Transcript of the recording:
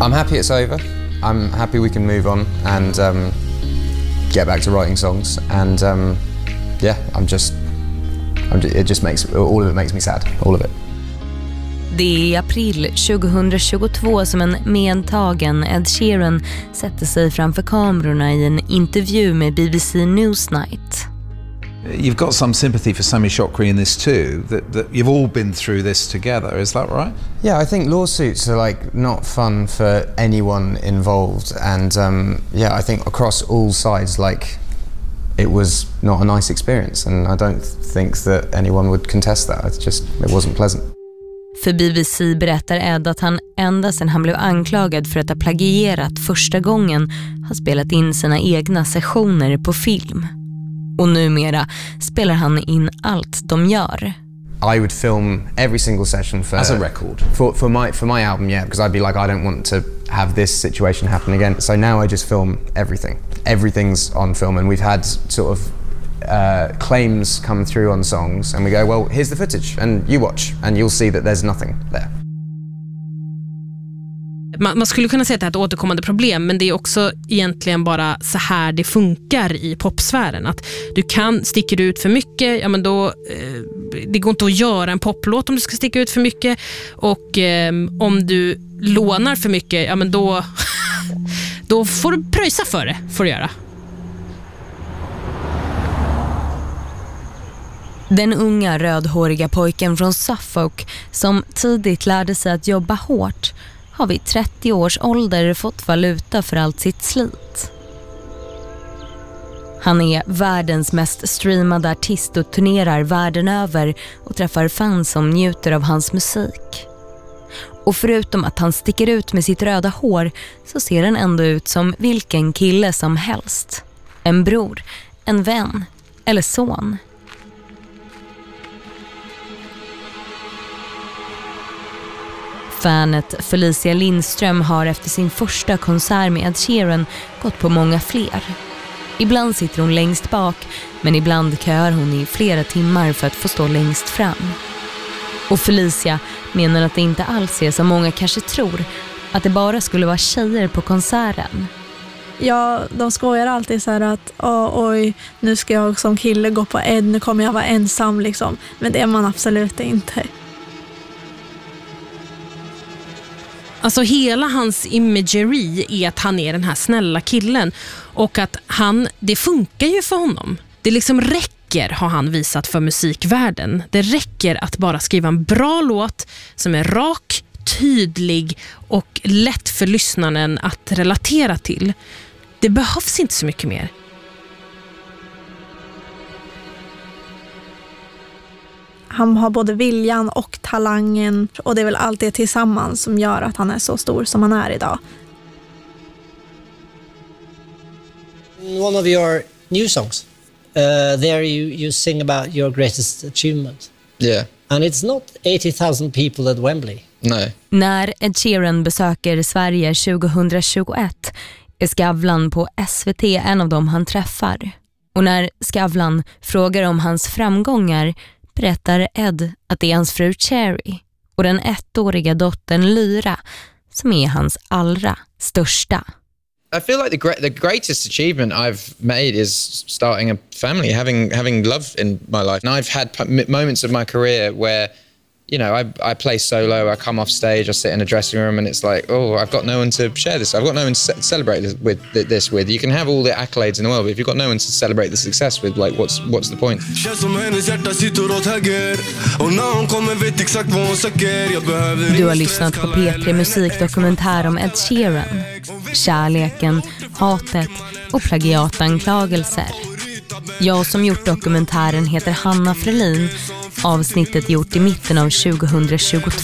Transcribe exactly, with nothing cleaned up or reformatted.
I'm happy it's over. I'm happy we can move on and um, get back to writing songs. And um, yeah, I'm just, I'm just, it just makes, all of it makes me sad, all of it. Det är i april tjugohundratjugotvå som en medtagen Ed Sheeran sätter sig framför kamerorna i en intervju med B B C Newsnight. You've got some sympathy for Sammy Chokri in this too, that, that you've all been through this together, is that right? Yeah, I think lawsuits are like not fun for anyone involved, and um, yeah, I think across all sides, like, it was not a nice experience, and I don't think that anyone would contest that. It's just, it wasn't pleasant. För B B C berättar Ed att han ända sedan han blev anklagad för att ha plagierat första gången har spelat in sina egna sessioner på film. Och numera spelar han in allt de gör. I would film every single session for as a record for for my for my album, yeah, because I'd be like, I don't want to have this situation happen again. So now I just film everything. Everything's on film, and we've had sort of uh, claims come through on songs, and we go, well, here's the footage, and you watch, and you'll see that there's nothing there. Man, man skulle kunna säga att det är ett återkommande problem, men det är också egentligen bara så här det funkar i popsfären. Att du kan, sticker du ut för mycket, ja men då, eh, det går inte att göra en poplåt om du ska sticka ut för mycket. Och eh, om du lånar för mycket, ja men då, då får du pröjsa för det, får du göra. Den unga rödhåriga pojken från Suffolk som tidigt lärde sig att jobba hårt har vid trettio års ålder fått valuta för allt sitt slit. Han är världens mest streamade artist och turnerar världen över och träffar fans som njuter av hans musik. Och förutom att han sticker ut med sitt röda hår så ser han ändå ut som vilken kille som helst. En bror, en vän eller son. Fanet Felicia Lindström har efter sin första konsert med Ed Sheeran gått på många fler. Ibland sitter hon längst bak, men ibland köar hon i flera timmar för att få stå längst fram. Och Felicia menar att det inte alls är som många kanske tror, att det bara skulle vara tjejer på konserten. Ja, de skojar alltid så här att oj, nu ska jag som kille gå på Ed, nu kommer jag vara ensam liksom. Men det är man absolut inte. Alltså hela hans imagery är att han är den här snälla killen och att han, det funkar ju för honom. Det liksom räcker, har han visat för musikvärlden. Det räcker att bara skriva en bra låt som är rak, tydlig och lätt för lyssnaren att relatera till. Det behövs inte så mycket mer. Han har både viljan och talangen, och det är väl allt det tillsammans som gör att han är så stor som han är idag. One of your new songs, uh, there you, you sing about your greatest achievement. Yeah. And it's not eighty thousand people at Wembley. No. När Ed Sheeran besöker Sverige tjugohundratjugoett är Skavlan på S V T en av dem han träffar. Och när Skavlan frågar om hans framgångar berättar Ed att det är hans fru Cherry och den ettåriga dottern Lyra som är hans allra största. I feel like the great, the greatest achievement I've made is starting a family, having having love in my life. And I've had p- moments of my career where, you know, I I play solo, I come off stage, I sit in a dressing room, and it's like, oh, I've got no one to share this. I've got no one to ce- celebrate this with, this with. You can have all the accolades in the world, but if you've got no one to celebrate the success with, like, what's what's the point? Du har lyssnat på P tre Musikdokumentär om Ed Sheeran. Kärleken, hatet och plagiatanklagelser. Jag som gjort dokumentären heter Hanna Frelin. Avsnittet gjort i mitten av tjugohundratjugotvå.